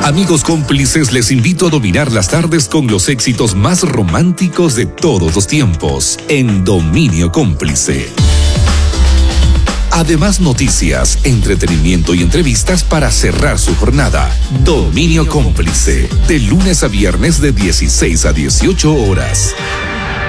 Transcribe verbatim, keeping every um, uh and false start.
Amigos cómplices, les invito a dominar las tardes con los éxitos más románticos de todos los tiempos en Dominio Cómplice. Además, noticias, entretenimiento y entrevistas para cerrar su jornada. Dominio Cómplice, de lunes a viernes de dieciséis a dieciocho horas.